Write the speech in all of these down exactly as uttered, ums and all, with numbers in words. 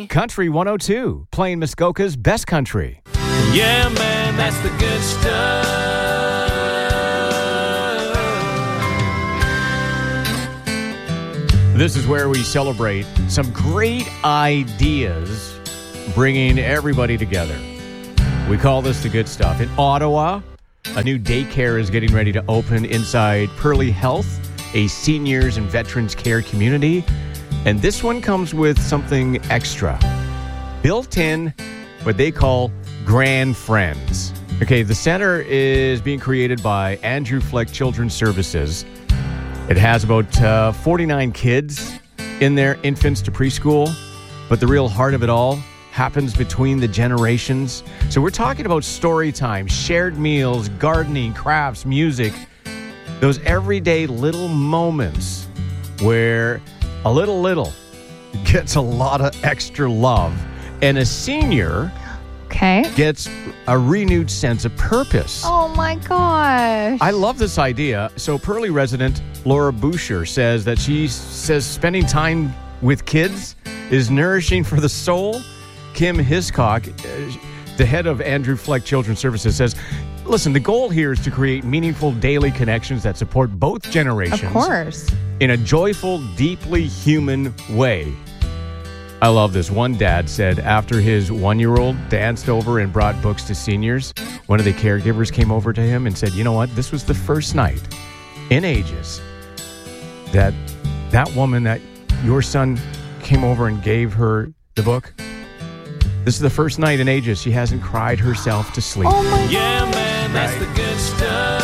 Country one oh two, playing Muskoka's best country. Yeah, man, that's the good stuff. This is where we celebrate some great ideas, bringing everybody together. We call this the good stuff. In Ottawa, a new daycare is getting ready to open inside Pearly Health, a seniors and veterans care community. And this one comes with something extra. Built in what they call Grand Friends. Okay, the center is being created by Andrew Fleck Children's Services. It has about uh, forty-nine kids in there, infants to preschool. But the real heart of it all happens between the generations. So we're talking about story time, shared meals, gardening, crafts, music. Those everyday little moments where a little little gets a lot of extra love. And a senior okay. gets a renewed sense of purpose. Oh, my gosh. I love this idea. So Pearly resident Laura Boucher says that she says spending time with kids is nourishing for the soul. Kim Hiscock, the head of Andrew Fleck Children's Services, says, listen, the goal here is to create meaningful daily connections that support both generations. Of course. In a joyful, deeply human way. I love this. One dad said after his one-year-old danced over and brought books to seniors, one of the caregivers came over to him and said, you know what? This was the first night in ages that that woman, that your son came over and gave her the book. This is the first night in ages she hasn't cried herself to sleep. Oh, my Yeah, gosh. man, that's Right. the good stuff.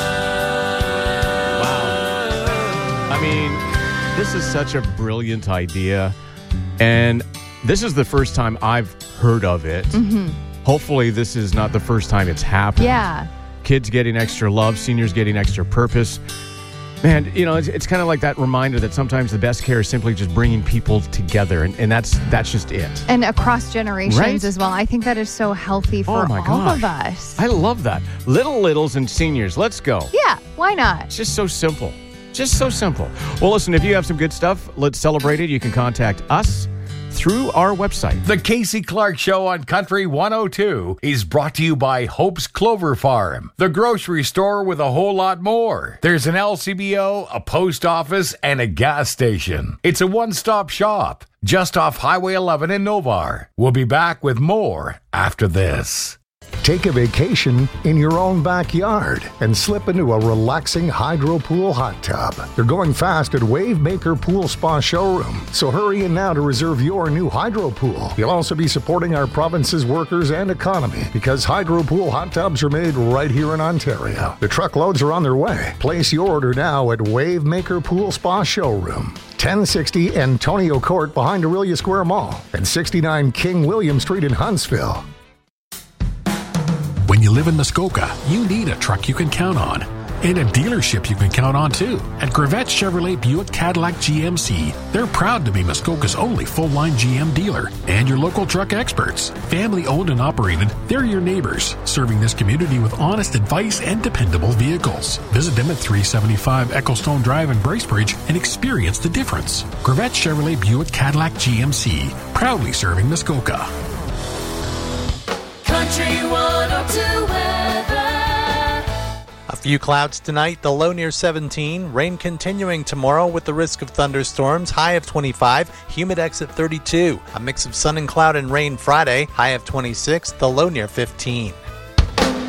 Wow. I mean, this is such a brilliant idea. And this is the first time I've heard of it. Mm-hmm. Hopefully this is not the first time it's happened. Yeah. Kids getting extra love, seniors getting extra purpose. Man, you know, it's, it's kind of like that reminder that sometimes the best care is simply just bringing people together. And, and that's that's just it. And across generations Right? as well. I think that is so healthy for Oh, my all gosh. of us. I love that. Little Littles and seniors, let's go. Yeah, why not? It's just so simple. Just so simple. Well, listen, if you have some good stuff, let's celebrate it. You can contact us through our website. The Casey Clark Show on Country one oh two is brought to you by Hope's Clover Farm, the grocery store with a whole lot more. There's an L C B O, a post office, and a gas station. It's a one-stop shop just off Highway eleven in Novar. We'll be back with more after this. Take a vacation in your own backyard and slip into a relaxing hydro pool hot tub. They're going fast at Wavemaker Pool Spa Showroom, so hurry in now to reserve your new hydro pool. You'll also be supporting our province's workers and economy because hydro pool hot tubs are made right here in Ontario. The truckloads are on their way. Place your order now at Wavemaker Pool Spa Showroom, ten sixty Antonio Court behind Aurelia Square Mall, and sixty-nine King William Street in Huntsville. When you live in Muskoka, you need a truck you can count on. And a dealership you can count on, too. At Gravette Chevrolet Buick Cadillac G M C, they're proud to be Muskoka's only full-line G M dealer and your local truck experts. Family-owned and operated, they're your neighbors, serving this community with honest advice and dependable vehicles. Visit them at three seventy-five Ecclestone Drive in Bracebridge and experience the difference. Gravette Chevrolet Buick Cadillac G M C, proudly serving Muskoka. Country one oh two weather. A few clouds tonight, the low near seventeen. Rain continuing tomorrow with the risk of thunderstorms, high of twenty-five, humid X at thirty-two. A mix of sun and cloud and rain Friday, high of twenty-six, the low near fifteen.